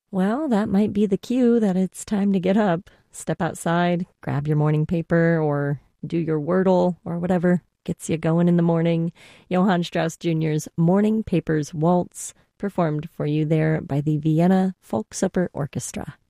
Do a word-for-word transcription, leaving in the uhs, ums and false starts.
Well, that might be the cue that it's time to get up, step outside, grab your morning paper, or do your Wordle, or whatever gets you going in the morning. Johann Strauss Junior's Morning Papers Waltz, performed for you there by the Vienna Volksoper Orchestra.